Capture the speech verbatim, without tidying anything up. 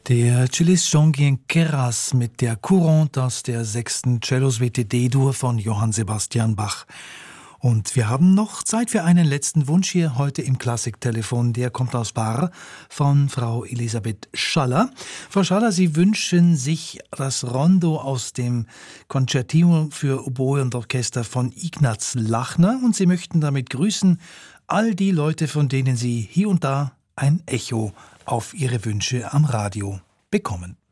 Der Cellist Jean-Guyen Queyras mit der Courante aus der sechsten Cellosuite D-Dur von Johann Sebastian Bach. Und wir haben noch Zeit für einen letzten Wunsch hier heute im Klassiktelefon. Der kommt aus Bar von Frau Elisabeth Schaller. Frau Schaller, Sie wünschen sich das Rondo aus dem Concertino für Oboe und Orchester von Ignaz Lachner und Sie möchten damit grüßen all die Leute, von denen Sie hier und da ein Echo auf Ihre Wünsche am Radio bekommen.